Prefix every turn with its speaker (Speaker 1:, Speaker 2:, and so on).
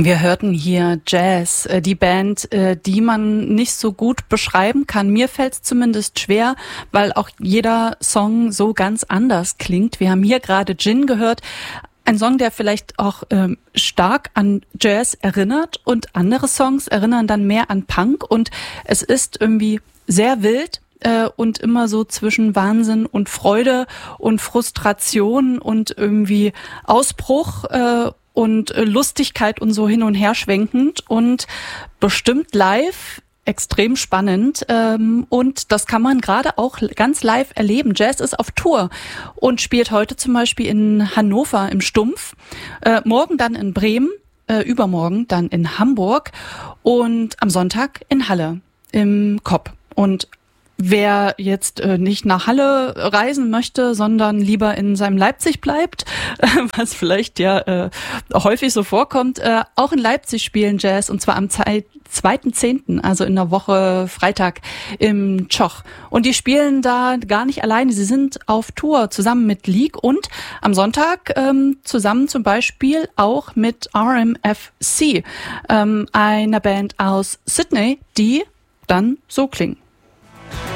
Speaker 1: Wir hörten hier Jazz, die Band, die man nicht so gut beschreiben kann. Mir fällt es zumindest schwer, weil auch jeder Song so ganz anders klingt. Wir haben hier gerade Gin gehört. Ein Song, der vielleicht auch stark an Jazz erinnert, und andere Songs erinnern dann mehr an Punk, und es ist irgendwie sehr wild und immer so zwischen Wahnsinn und Freude und Frustration und irgendwie Ausbruch und Lustigkeit und so hin und her schwenkend und bestimmt live extrem spannend, und das kann man gerade auch ganz live erleben. Jazz ist auf Tour und spielt heute zum Beispiel in Hannover im Stumpf, morgen dann in Bremen, übermorgen dann in Hamburg und am Sonntag in Halle im KOP. Und wer jetzt nicht nach Halle reisen möchte, sondern lieber in seinem Leipzig bleibt, was vielleicht ja häufig so vorkommt, auch in Leipzig spielen Jazz, und zwar am 2.10., also in der Woche Freitag im Tschoch. Und die spielen da gar nicht alleine, sie sind auf Tour zusammen mit Leak und am Sonntag zusammen zum Beispiel auch mit RMFC, einer Band aus Sydney, die dann so klingen.